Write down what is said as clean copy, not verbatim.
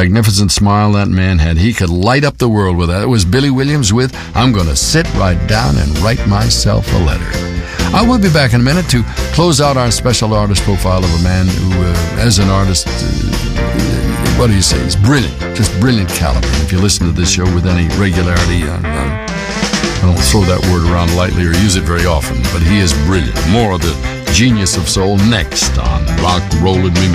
magnificent smile that man had. He could light up the world with that. It was Billy Williams with I'm Gonna Sit Right Down and Write Myself a Letter. I will be back in a minute to close out our special artist profile of a man who, as an artist, what do you say? He's brilliant, just brilliant caliber. If you listen to this show with any regularity, I don't throw that word around lightly or use it very often, but he is brilliant. More of the genius of soul next on Rock, Rollin' Remix.